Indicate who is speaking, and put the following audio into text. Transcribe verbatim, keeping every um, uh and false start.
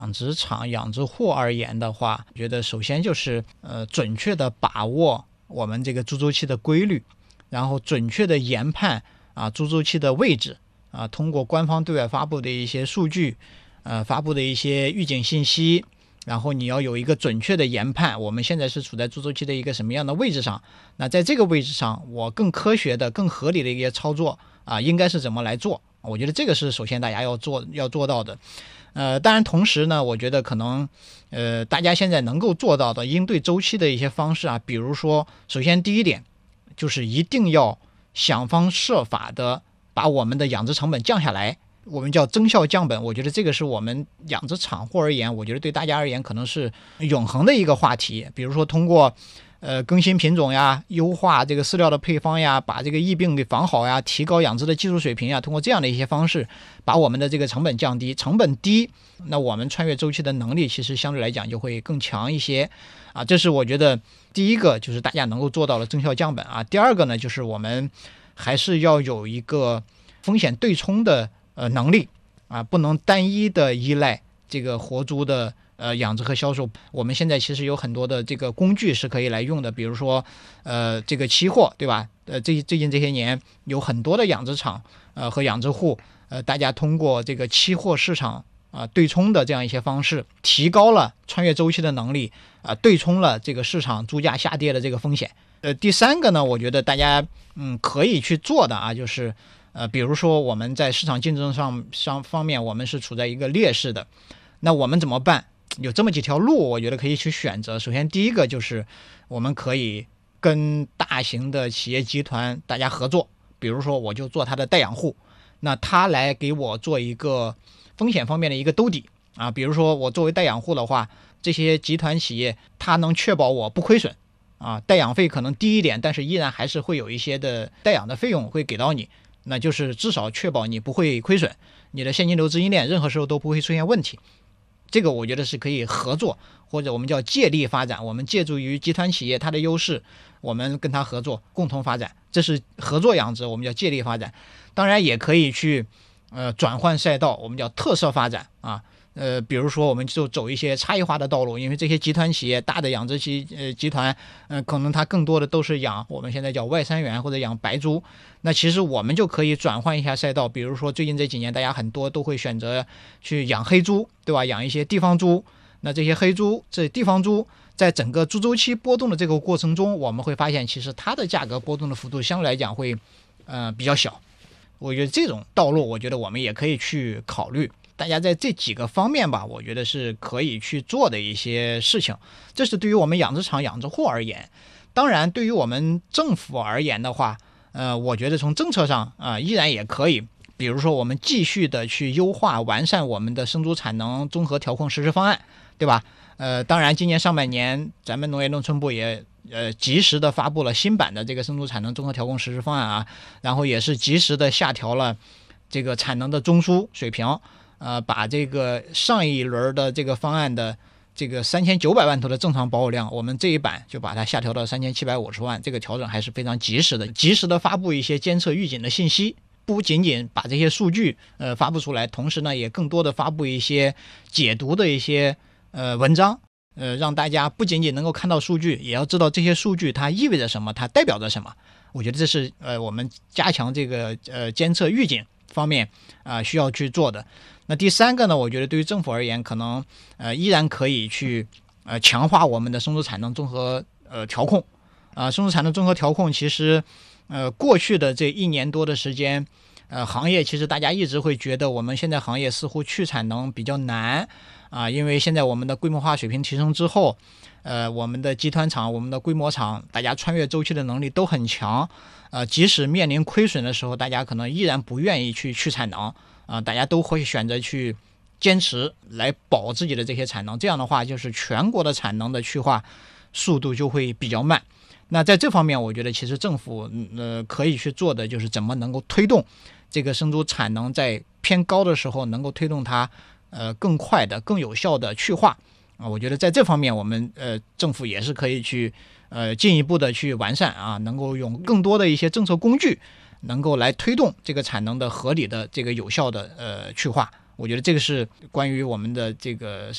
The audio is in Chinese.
Speaker 1: 养殖场、养殖户而言的话，我觉得首先就是呃准确的把握我们这个猪周期的规律，然后准确的研判啊猪周期的位置啊，通过官方对外发布的一些数据，呃发布的一些预警信息，然后你要有一个准确的研判，我们现在是处在猪周期的一个什么样的位置上？那在这个位置上，我更科学的、更合理的一些操作啊，应该是怎么来做？我觉得这个是首先大家要做要做到的。呃，当然，同时呢，我觉得可能，呃，大家现在能够做到的应对周期的一些方式啊，比如说，首先第一点，就是一定要想方设法的把我们的养殖成本降下来，我们叫增效降本。我觉得这个是我们养殖场户而言，我觉得对大家而言可能是永恒的一个话题。比如说，通过呃，更新品种呀，优化这个饲料的配方呀，把这个疫病给防好呀，提高养殖的技术水平呀，通过这样的一些方式，把我们的这个成本降低，成本低，那我们穿越周期的能力其实相对来讲就会更强一些啊。这是我觉得第一个，就是大家能够做到了增效降本啊。第二个呢，就是我们还是要有一个风险对冲的呃能力啊，不能单一的依赖这个活猪的呃，养殖和销售，我们现在其实有很多的这个工具是可以来用的，比如说，呃，这个期货，对吧？呃，最最近这些年有很多的养殖场，呃和养殖户，呃，大家通过这个期货市场啊、呃、对冲的这样一些方式，提高了穿越周期的能力，啊、呃，对冲了这个市场猪价下跌的这个风险。呃，第三个呢，我觉得大家嗯可以去做的啊，就是呃，比如说我们在市场竞争上上方面，我们是处在一个劣势的，那我们怎么办？有这么几条路，我觉得可以去选择。首先，第一个就是我们可以跟大型的企业集团大家合作，比如说我就做他的代养户，那他来给我做一个风险方面的一个兜底啊。比如说我作为代养户的话，这些集团企业它能确保我不亏损啊，代养费可能低一点，但是依然还是会有一些的代养的费用会给到你，那就是至少确保你不会亏损，你的现金流资金链任何时候都不会出现问题。这个我觉得是可以合作，或者我们叫借力发展，我们借助于集团企业它的优势，我们跟它合作共同发展，这是合作养殖，我们叫借力发展。当然也可以去呃转换赛道，我们叫特色发展啊。呃，比如说我们就走一些差异化的道路，因为这些集团企业大的养殖集呃集团，呃，可能它更多的都是养我们现在叫外三元或者养白猪，那其实我们就可以转换一下赛道，比如说最近这几年大家很多都会选择去养黑猪，对吧？养一些地方猪，那这些黑猪这地方猪在整个猪周期波动的这个过程中，我们会发现其实它的价格波动的幅度相对来讲会呃比较小。我觉得这种道路，我觉得我们也可以去考虑。大家在这几个方面吧，我觉得是可以去做的一些事情。这是对于我们养殖场、养殖户而言。当然，对于我们政府而言的话，呃，我觉得从政策上啊、呃，依然也可以。比如说，我们继续的去优化、完善我们的生猪产能综合调控实施方案，对吧？呃，当然，今年上半年咱们农业农村部也呃及时的发布了新版的这个生猪产能综合调控实施方案啊，然后也是及时的下调了这个产能的中枢水平。呃，把这个上一轮的这个方案的这个三千九百万头的正常保有量，我们这一版就把它下调到三千七百五十万，这个调整还是非常及时的，及时的发布一些监测预警的信息，不仅仅把这些数据呃发布出来，同时呢，也更多的发布一些解读的一些呃文章，呃，让大家不仅仅能够看到数据，也要知道这些数据它意味着什么，它代表着什么。我觉得这是呃我们加强这个呃监测预警方面啊、呃、需要去做的。那第三个呢，我觉得对于政府而言，可能呃依然可以去呃强化我们的生猪产能综合呃调控啊、呃，生猪产能综合调控其实呃过去的这一年多的时间，呃行业其实大家一直会觉得我们现在行业似乎去产能比较难啊、呃，因为现在我们的规模化水平提升之后，呃我们的集团厂、我们的规模厂，大家穿越周期的能力都很强，呃即使面临亏损的时候，大家可能依然不愿意去去产能。啊、呃，大家都会选择去坚持来保自己的这些产能，这样的话，就是全国的产能的去化速度就会比较慢。那在这方面，我觉得其实政府呃可以去做的就是怎么能够推动这个生猪产能在偏高的时候，能够推动它呃更快的、更有效的去化啊、呃。我觉得在这方面，我们呃政府也是可以去呃进一步的去完善啊，能够用更多的一些政策工具。能够来推动这个产能的合理的这个有效的呃去化，我觉得这个是关于我们的这个